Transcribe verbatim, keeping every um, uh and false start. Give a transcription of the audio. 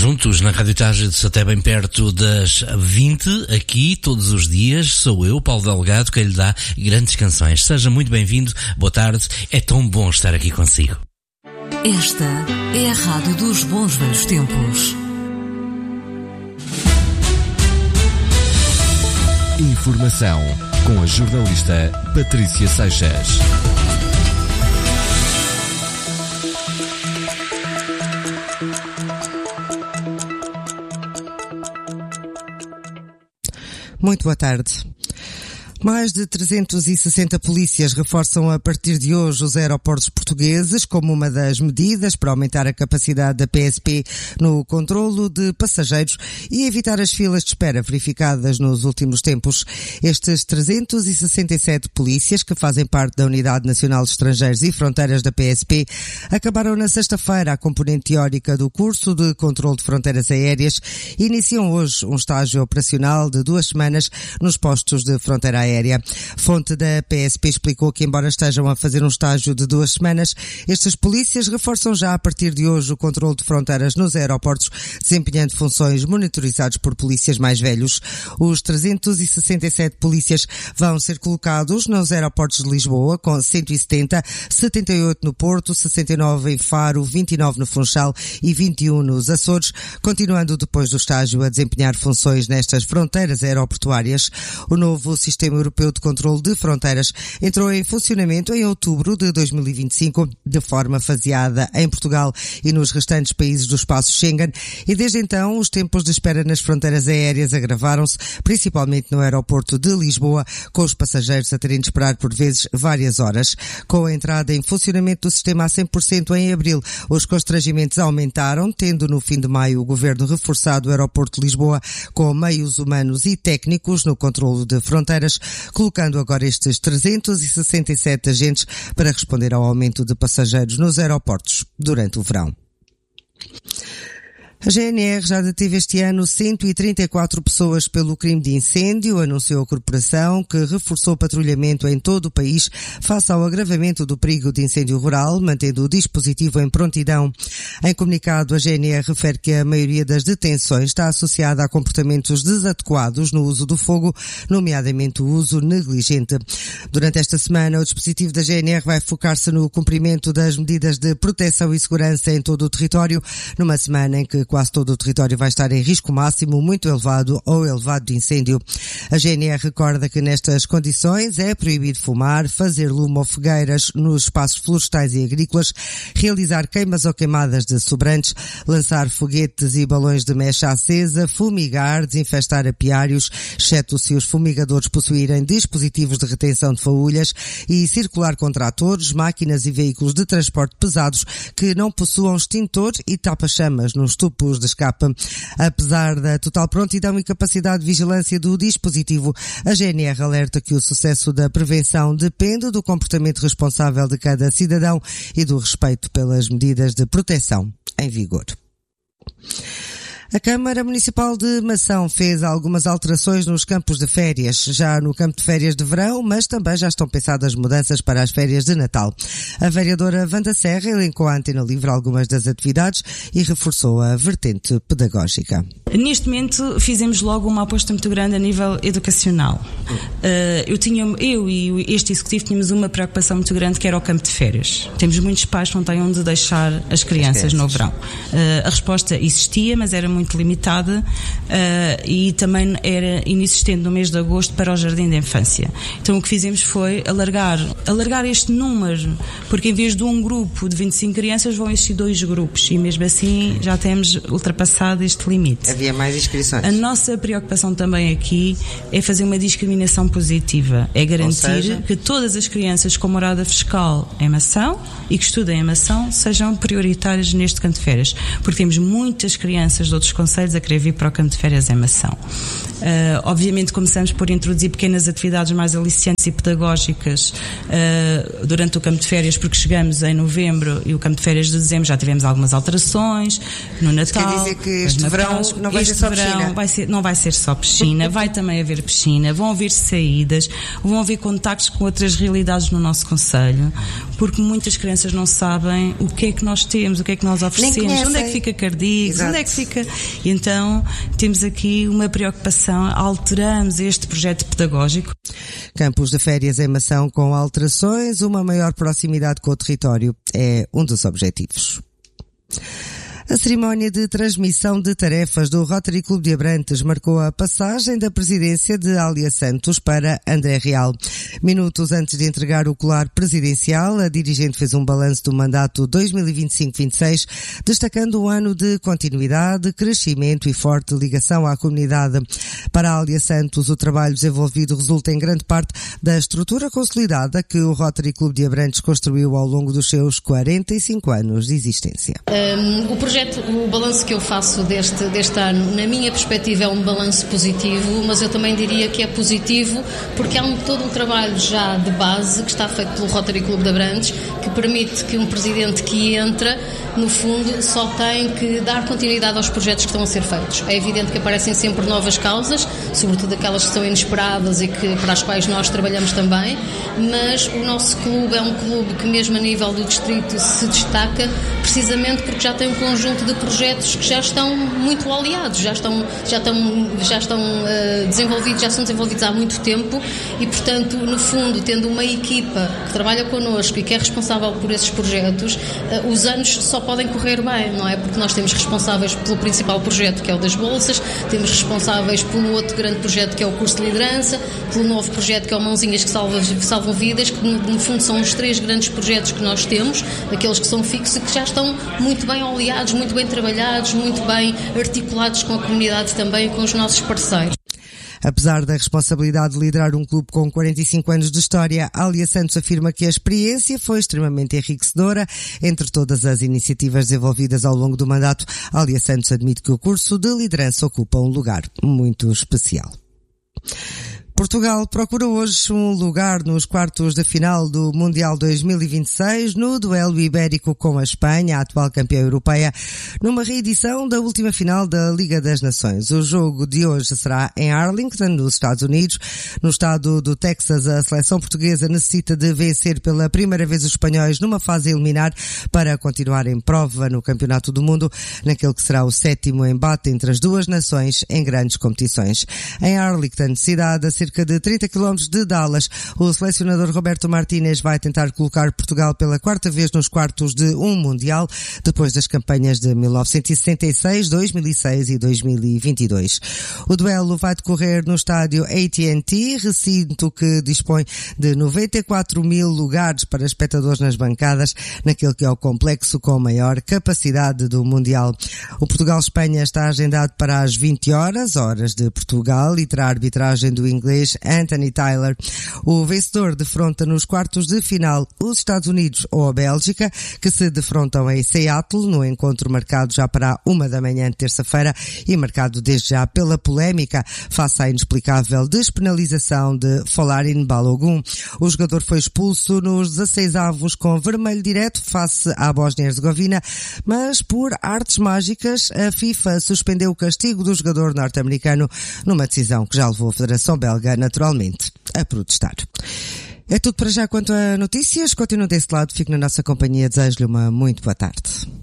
Juntos na Rádio Tages até bem perto das vinte, aqui todos os dias, sou eu, Paulo Delgado, que lhe dá grandes canções. Seja muito bem-vindo, boa tarde, é tão bom estar aqui consigo. Esta é a Rádio dos Bons Velhos Tempos. Informação com a jornalista Patrícia Seixas. Muito boa tarde. Mais de trezentos e sessenta polícias reforçam a partir de hoje os aeroportos portugueses como uma das medidas para aumentar a capacidade da P S P no controlo de passageiros e evitar as filas de espera verificadas nos últimos tempos. Estes trezentos e sessenta e sete polícias, que fazem parte da Unidade Nacional de Estrangeiros e Fronteiras da P S P, acabaram na sexta-feira a componente teórica do curso de controlo de fronteiras aéreas e iniciam hoje um estágio operacional de duas semanas nos postos de fronteira aérea. Fonte da P S P explicou que, embora estejam a fazer um estágio de duas semanas, estes polícias reforçam já a partir de hoje o controle de fronteiras nos aeroportos, desempenhando funções monitorizadas por polícias mais velhos. Os trezentos e sessenta e sete polícias vão ser colocados nos aeroportos de Lisboa, com cento e setenta, setenta e oito no Porto, sessenta e nove em Faro, vinte e nove no Funchal e vinte e um nos Açores, continuando depois do estágio a desempenhar funções nestas fronteiras aeroportuárias. O novo sistema Europeu de Controlo de Fronteiras entrou em funcionamento em outubro de dois mil e vinte e cinco, de forma faseada em Portugal e nos restantes países do espaço Schengen, e desde então os tempos de espera nas fronteiras aéreas agravaram-se, principalmente no aeroporto de Lisboa, com os passageiros a terem de esperar por vezes várias horas. Com a entrada em funcionamento do sistema a cem por cento em abril, os constrangimentos aumentaram, tendo no fim de maio o Governo reforçado o aeroporto de Lisboa com meios humanos e técnicos no controlo de fronteiras, colocando agora estes trezentos e sessenta e sete agentes para responder ao aumento de passageiros nos aeroportos durante o verão. A G N R já deteve este ano cento e trinta e quatro pessoas pelo crime de incêndio, anunciou a corporação, que reforçou o patrulhamento em todo o país face ao agravamento do perigo de incêndio rural, mantendo o dispositivo em prontidão. Em comunicado, a G N R refere que a maioria das detenções está associada a comportamentos desadequados no uso do fogo, nomeadamente o uso negligente. Durante esta semana, o dispositivo da G N R vai focar-se no cumprimento das medidas de proteção e segurança em todo o território, numa semana em que quase todo o território vai estar em risco máximo muito elevado ou elevado de incêndio. A G N R recorda que nestas condições é proibido fumar, fazer lume ou fogueiras nos espaços florestais e agrícolas, realizar queimas ou queimadas de sobrantes, lançar foguetes e balões de mecha acesa, fumigar, desinfestar apiários, exceto se os fumigadores possuírem dispositivos de retenção de faúlhas, e circular com tratores, máquinas e veículos de transporte pesados que não possuam extintor e tapa-chamas nos tubos de escape. Apesar da total prontidão e capacidade de vigilância do dispositivo, a G N R alerta que o sucesso da prevenção depende do comportamento responsável de cada cidadão e do respeito pelas medidas de proteção em vigor. A Câmara Municipal de Mação fez algumas alterações nos campos de férias, já no campo de férias de verão, mas também já estão pensadas mudanças para as férias de Natal. A vereadora Wanda Serra elencou à Antena Livre algumas das atividades e reforçou a vertente pedagógica. Neste momento fizemos logo uma aposta muito grande a nível educacional. Uh, eu, tinha, eu e este executivo tínhamos uma preocupação muito grande, que era o campo de férias. Temos muitos pais que não têm onde deixar as crianças, as crianças. no verão. Uh, a resposta existia, mas era muito muito limitada uh, e também era inexistente no mês de agosto para o jardim de infância. Então o que fizemos foi alargar, alargar este número, porque em vez de um grupo de vinte e cinco crianças vão existir dois grupos e mesmo assim já temos ultrapassado este limite. Havia mais inscrições. A nossa preocupação também aqui é fazer uma discriminação positiva, é garantir seja... que todas as crianças com morada fiscal em Mação e que estudem em Mação sejam prioritárias neste campo de férias, porque temos muitas crianças de outros concelhos a querer vir para o campo de férias em Mação. Uh, obviamente começamos por introduzir pequenas atividades mais aliciantes e pedagógicas uh, durante o campo de férias, porque chegamos em novembro e o campo de férias de dezembro já tivemos algumas alterações no Natal. Quer dizer que este verão não vai ser só piscina? Vai ser, não vai ser só piscina, vai também haver piscina, vão haver saídas, vão haver contactos com outras realidades no nosso concelho, porque muitas crianças não sabem o que é que nós temos, o que é que nós oferecemos, onde é que fica Cardíacos, onde é que fica... E então temos aqui uma preocupação, alteramos este projeto pedagógico. Campos de férias em Mação com alterações, uma maior proximidade com o território é um dos objetivos. A cerimónia de transmissão de tarefas do Rotary Clube de Abrantes marcou a passagem da presidência de Alia Santos para André Real. Minutos antes de entregar o colar presidencial, a dirigente fez um balanço do mandato dois mil e vinte e cinco vinte e seis, destacando um ano de continuidade, crescimento e forte ligação à comunidade. Para Alia Santos, o trabalho desenvolvido resulta em grande parte da estrutura consolidada que o Rotary Clube de Abrantes construiu ao longo dos seus quarenta e cinco anos de existência. Um, o projeto O balanço que eu faço deste, deste ano, na minha perspectiva, é um balanço positivo, mas eu também diria que é positivo porque há um, todo um trabalho já de base que está feito pelo Rotary Clube de Abrantes, que permite que um presidente que entra, no fundo, só tem que dar continuidade aos projetos que estão a ser feitos. É evidente que aparecem sempre novas causas, sobretudo aquelas que são inesperadas e que, para as quais nós trabalhamos também, mas o nosso clube é um clube que, mesmo a nível do distrito, se destaca precisamente porque já tem um conjunto de projetos que já estão muito oleados, já estão, já estão, já estão uh, desenvolvidos, já são desenvolvidos há muito tempo e, portanto, no fundo, tendo uma equipa que trabalha connosco e que é responsável por esses projetos, uh, os anos só podem correr bem, não é? Porque nós temos responsáveis pelo principal projeto, que é o das bolsas, temos responsáveis pelo outro grande projeto, que é o curso de liderança, pelo novo projeto, que é o Mãozinhas que Salva, Salvam Vidas, que no, no fundo são os três grandes projetos que nós temos, aqueles que são fixos e que já estão muito bem oleados, muito bem trabalhados, muito bem articulados com a comunidade também e com os nossos parceiros. Apesar da responsabilidade de liderar um clube com quarenta e cinco anos de história, Alia Santos afirma que a experiência foi extremamente enriquecedora. Entre todas as iniciativas desenvolvidas ao longo do mandato, Alia Santos admite que o curso de liderança ocupa um lugar muito especial. Portugal procura hoje um lugar nos quartos de final do Mundial dois mil e vinte e seis no duelo ibérico com a Espanha, a atual campeã europeia, numa reedição da última final da Liga das Nações. O jogo de hoje será em Arlington, nos Estados Unidos. No estado do Texas, a seleção portuguesa necessita de vencer pela primeira vez os espanhóis numa fase a eliminar para continuar em prova no Campeonato do Mundo, naquele que será o sétimo embate entre as duas nações em grandes competições. Em Arlington, cidade a cerca de trinta quilómetros de Dallas, o selecionador Roberto Martínez vai tentar colocar Portugal pela quarta vez nos quartos de um Mundial, depois das campanhas de mil novecentos e sessenta e seis, dois mil e seis e dois mil e vinte e dois. O duelo vai decorrer no estádio A T and T, recinto que dispõe de noventa e quatro mil lugares para espectadores nas bancadas, naquele que é o complexo com maior capacidade do Mundial. O Portugal-Espanha está agendado para as vinte horas, horas de Portugal, e terá a arbitragem do inglês Anthony Tyler. O vencedor defronta nos quartos de final os Estados Unidos ou a Bélgica, que se defrontam em Seattle, no encontro marcado já para uma da manhã de terça-feira e marcado desde já pela polémica face à inexplicável despenalização de Folarin Balogun. O jogador foi expulso nos dezasseis avos com vermelho direto face à Bósnia-Herzegovina, mas por artes mágicas a FIFA suspendeu o castigo do jogador norte-americano numa decisão que já levou a Federação Belga naturalmente a protestar. É tudo para já quanto a notícias. Continuo desse lado, fico na nossa companhia. Desejo-lhe uma muito boa tarde.